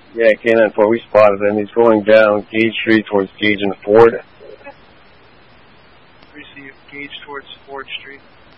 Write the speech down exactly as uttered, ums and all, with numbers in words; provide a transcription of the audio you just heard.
Yeah, K nine four, we spotted him. He's going down Gage Street towards Gage and Ford. Receive Gage towards Ford Street.